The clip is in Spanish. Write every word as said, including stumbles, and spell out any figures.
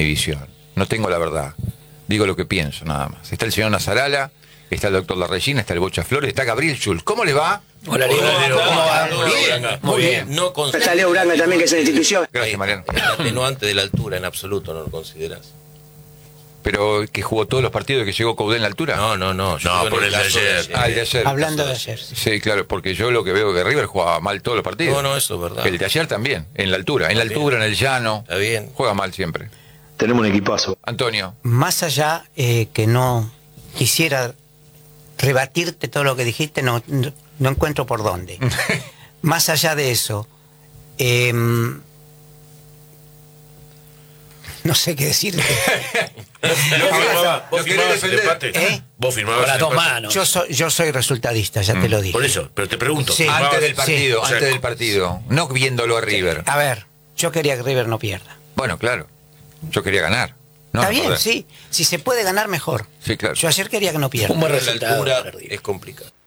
mi visión. No tengo la verdad. Digo lo que pienso, nada más. Está el señor Nazarala, está el doctor Larreyna, está el Bocha Flores, está Gabriel Schulz. ¿Cómo le va? Hola, Leo. ¿Cómo va? Muy bien, Muy bien. No consideras. Está Leo Uranga también, que es una institución. Gracias, Mariano. El atenuante de la altura en absoluto no lo consideras. Pero que jugó todos los partidos que llegó Coudet en la altura. No, no, no. yo No, digo en por el de caso ayer. Ah, el de ayer. Hablando de ayer. Sí, claro, porque yo lo que veo que River jugaba mal todos los partidos. No, no, eso es verdad. El de ayer también, en la altura. En la Está altura, bien. en el llano. Está bien. Juega mal siempre. Tenemos un equipazo. Antonio. Más allá eh, que no quisiera rebatirte todo lo que dijiste, no, no, no encuentro por dónde. Más allá de eso, eh, no sé qué decirte. ¿Vos firmabas, vos ¿Lo querés firmabas el defender? empate? ¿Eh? ¿Vos firmabas Con las el dos empate? manos. Yo soy, yo soy resultadista, ya te lo dije. Por eso, pero te pregunto. Sí. ¿firmabas? Antes del partido, O sea, antes del partido. No viéndolo a River. A ver, yo quería que River no pierda. Bueno, claro. Yo quería ganar. No, Está bien, joder. sí. Si se puede ganar, mejor. Sí, claro. Yo ayer quería que no pierda. Un buen La resultado. altura para River. es complicado.